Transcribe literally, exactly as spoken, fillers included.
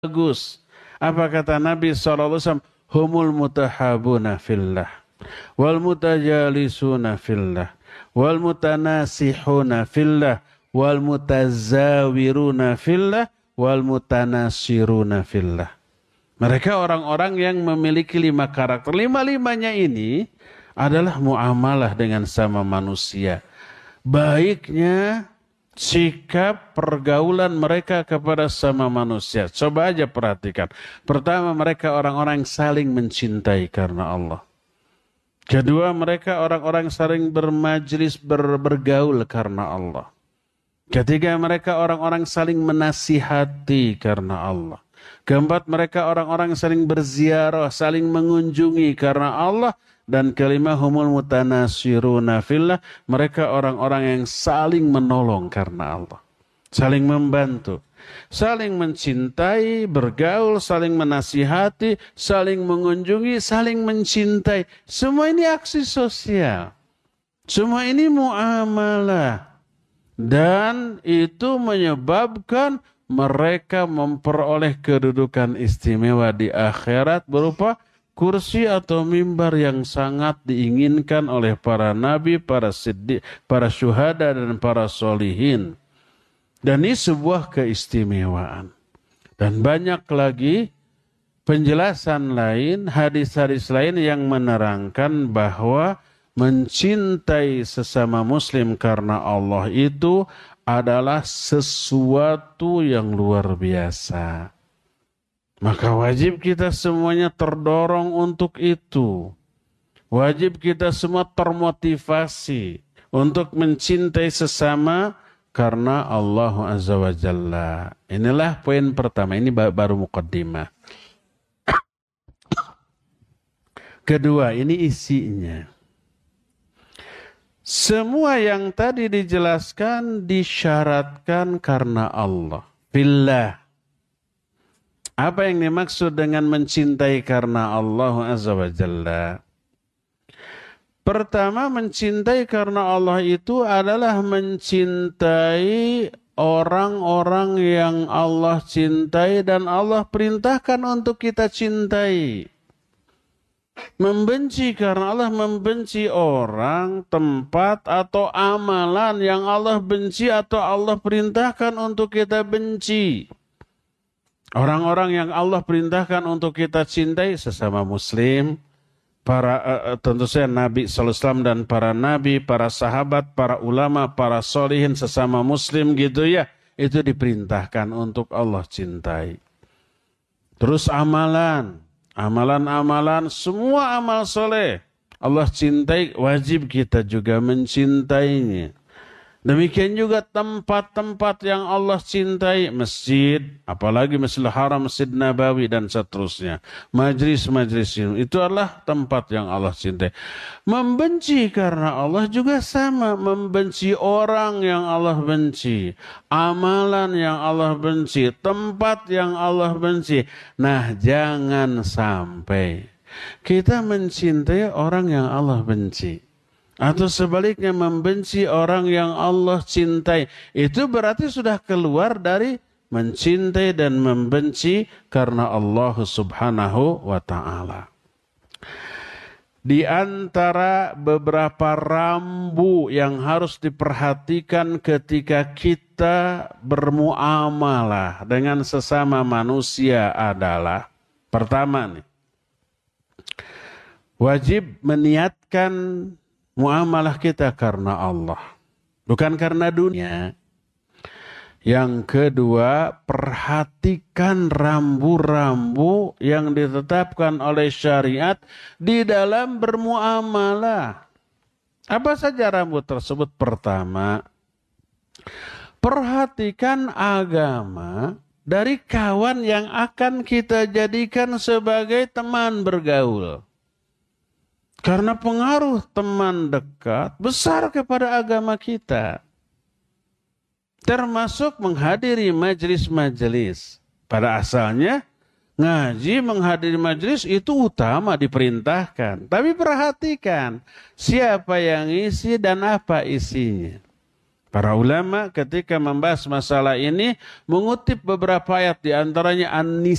bagus. Apa kata Nabi shallallahu alaihi wasallam? Humul mutahabuna fillah, wal mutajalisuna fillah, wal mutanasihuna fillah, wal mutazawiruna fillah, wal mutanasiruna fillah. Mereka orang-orang yang memiliki lima karakter. Lima-limanya ini adalah muamalah dengan sama manusia. Baiknya sikap pergaulan mereka kepada sama manusia. Coba aja perhatikan. Pertama, mereka orang-orang yang saling mencintai karena Allah. Kedua, mereka orang-orang yang saling bermajlis, ber, bergaul karena Allah. Ketiga, mereka orang-orang saling menasihati karena Allah. Keempat, mereka orang-orang saling berziarah, saling mengunjungi karena Allah. Dan kelima, humul mutanasiruna fillah, mereka orang-orang yang saling menolong karena Allah. Saling membantu, saling mencintai, bergaul, saling menasihati, saling mengunjungi, saling mencintai. Semua ini aksi sosial. Semua ini muamalah. Dan itu menyebabkan mereka memperoleh kedudukan istimewa di akhirat berupa kursi atau mimbar yang sangat diinginkan oleh para nabi, para siddiq, para syuhada dan para solihin. Dan ini sebuah keistimewaan. Dan banyak lagi penjelasan lain, hadis-hadis lain yang menerangkan bahwa mencintai sesama muslim karena Allah itu adalah sesuatu yang luar biasa. Maka wajib kita semuanya terdorong untuk itu. Wajib kita semua termotivasi untuk mencintai sesama karena Allah Azza wa Jalla. Inilah poin pertama, ini baru mukaddimah. Kedua, ini isinya. Semua yang tadi dijelaskan disyaratkan karena Allah. Fillah. Apa yang dimaksud dengan mencintai karena Allah Azza wa Jalla? Pertama, mencintai karena Allah itu adalah mencintai orang-orang yang Allah cintai dan Allah perintahkan untuk kita cintai. Membenci karena Allah membenci orang, tempat, atau amalan yang Allah benci atau Allah perintahkan untuk kita benci. Orang-orang yang Allah perintahkan untuk kita cintai sesama muslim, para uh, tentu saja Nabi sallallahu alaihi wasallam dan para nabi, para sahabat, para ulama, para solihin sesama muslim gitu ya, itu diperintahkan untuk Allah cintai. Terus amalan, amalan-amalan, semua amal soleh Allah cintai, wajib kita juga mencintainya. Demikian juga tempat-tempat yang Allah cintai, masjid, apalagi Masjidil Haram, Masjid Nabawi dan seterusnya. Majlis-majlis itu adalah tempat yang Allah cintai. Membenci karena Allah juga sama, membenci orang yang Allah benci, amalan yang Allah benci, tempat yang Allah benci. Nah, jangan sampai kita mencintai orang yang Allah benci. Atau sebaliknya membenci orang yang Allah cintai. Itu berarti sudah keluar dari mencintai dan membenci karena Allah subhanahu wa ta'ala. Di antara beberapa rambu yang harus diperhatikan ketika kita bermuamalah dengan sesama manusia adalah, pertama nih, wajib meniatkan muamalah kita karena Allah, bukan karena dunia. Yang kedua, perhatikan rambu-rambu yang ditetapkan oleh syariat di dalam bermuamalah. Apa saja rambu tersebut? Pertama, perhatikan agama dari kawan yang akan kita jadikan sebagai teman bergaul. Karena pengaruh teman dekat besar kepada agama kita. Termasuk menghadiri majelis-majelis. Pada asalnya, ngaji menghadiri majelis itu utama diperintahkan. Tapi perhatikan siapa yang isi dan apa isinya. Para ulama ketika membahas masalah ini mengutip beberapa ayat di antaranya An-Nisa